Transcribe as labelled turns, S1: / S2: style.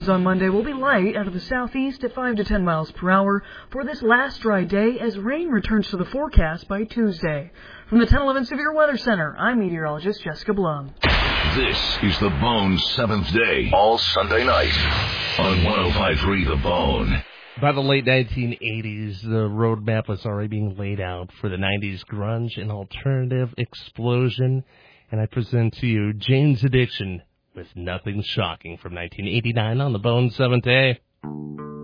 S1: on Monday will be light out of the southeast at 5 to 10 miles per hour for this last dry day as rain returns to the forecast by Tuesday. From the 1011 Severe Weather Center, I'm meteorologist Jessica Blum.
S2: This is The Bone's 7th Day, all Sunday night on 105.3 The Bone.
S3: By the late 1980s, the roadmap was already being laid out for the 90s grunge and alternative explosion. And I present to you Jane's Addiction with Nothing Shocking from 1989 on The Bone's 7th Day.